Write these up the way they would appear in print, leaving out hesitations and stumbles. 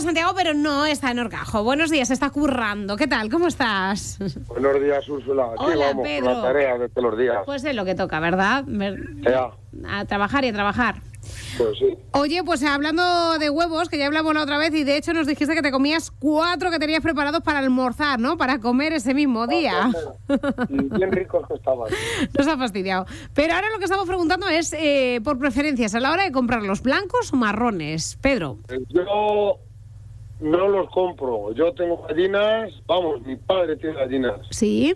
a Santiago, pero no está en Orcajo. Buenos días, está currando. ¿Qué tal? ¿Cómo estás? Buenos días, Úrsula. Aquí Hola, vamos, Pedro. con la tarea de todos los días. Pues es lo que toca, ¿verdad? Ya, A trabajar y a trabajar. pues sí. Oye, pues hablando de huevos, que ya hablamos la otra vez, y de hecho nos dijiste que te comías 4 que tenías preparados para almorzar, ¿no? Para comer ese mismo día. Y bien ricos que estaban. Nos ha fastidiado. Pero ahora lo que estamos preguntando es por preferencias a la hora de comprar los blancos o marrones. Pedro. Yo no los compro. Yo tengo gallinas, vamos, mi padre tiene gallinas. ¿Sí?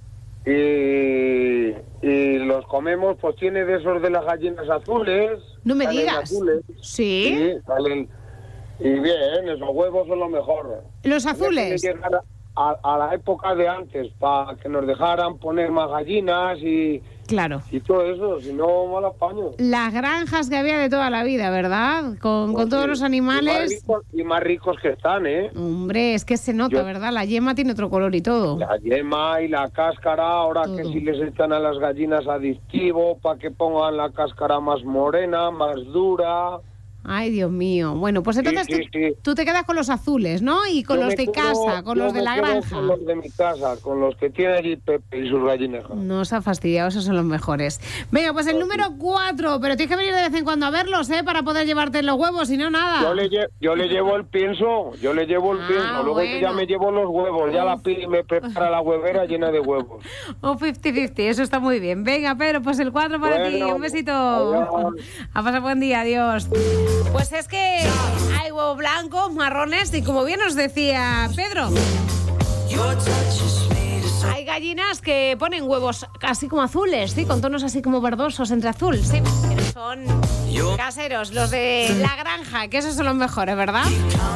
Y los comemos, pues tiene de esos de las gallinas azules. No me salen digas. Azules. ¿Sí? Sí, salen. Y bien, esos huevos son lo mejor. ¿Los Había azules? que llegar a la época de antes, para que nos dejaran poner más gallinas y Claro. todo eso, si no, mal apaño. Las granjas que había de toda la vida, ¿verdad? Con Pues todos sí. los animales. Y más ricos que están, ¿eh? Hombre, es que se nota, ¿verdad? La yema tiene otro color y todo. La yema y la cáscara, ahora Todo. que si les echan a las gallinas adictivo para que pongan la cáscara más morena, más dura. Ay, Dios mío. Bueno, pues entonces Sí. tú te quedas con los azules, ¿no? Y con Yo los me de quedo- casa, con yo los de me la quedo granja. Con los de mi casa, con los que tiene allí Pepe y sus gallinas. Nos ha fastidiado, esos son los mejores. Venga, pues el número 4, pero tienes que venir de vez en cuando a verlos, ¿eh? Para poder llevarte los huevos, si no, nada. Yo le llevo el pienso, luego yo ya bueno. me llevo los huevos, ya la Pili me prepara la huevera llena de huevos. Un 50-50, eso está muy bien. Venga, Pedro, pues el 4 para ti. Bueno, Un besito. adiós. A pasar buen día, adiós. Pues es que hay huevos blancos, marrones y como bien nos decía Pedro, hay gallinas que ponen huevos así como azules, ¿sí? Con tonos así como verdosos entre azul, sí. Pero son caseros, los de la granja, que esos son los mejores, ¿verdad?